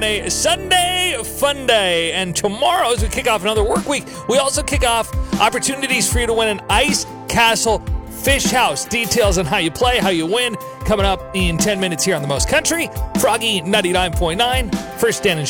Sunday fun day, and tomorrow as we kick off another work week, we also kick off opportunities for you to win an Ice Castle Fish House. Details on how you play, how you win, coming up in 10 minutes here on The Most Country. Froggy 99.9, First Dan and